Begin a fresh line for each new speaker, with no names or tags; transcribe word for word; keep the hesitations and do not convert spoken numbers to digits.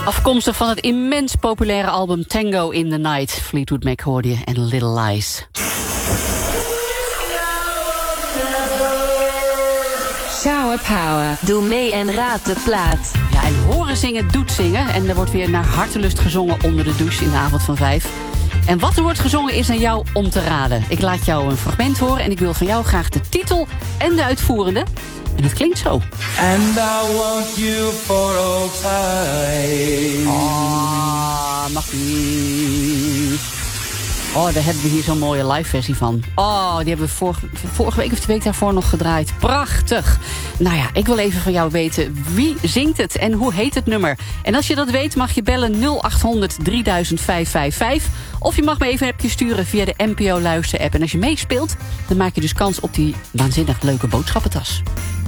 Afkomstig van het immens populaire album Tango in the Night. Fleetwood Mac hoorde je en Little Lies.
Shower Power. Doe mee en raad de plaat.
Ja, en horen zingen doet zingen. En er wordt weer naar hartelust gezongen onder de douche in de avond van vijf. En wat er wordt gezongen is aan jou om te raden. Ik laat jou een fragment horen en ik wil van jou graag de titel en de uitvoerende. En het klinkt zo.
And I want you for all time.
Ah, mag niet. Oh, daar hebben we hier zo'n mooie live versie van. Oh, die hebben we vorige, vorige week of de week daarvoor nog gedraaid. Prachtig. Nou ja, ik wil even van jou weten wie zingt het en hoe heet het nummer. En als je dat weet mag je bellen nul acht honderd drieduizend vijfhonderdvijfenvijftig. Of je mag me even een appje sturen via de N P O Luister app. En als je meespeelt, dan maak je dus kans op die waanzinnig leuke boodschappentas.